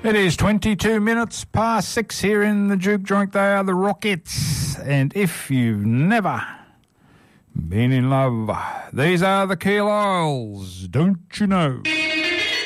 It is 22 minutes past 6 here in the Juke Joint. They are the Rockettes. And if you've never been in love, these are the Keel Isles, don't you know?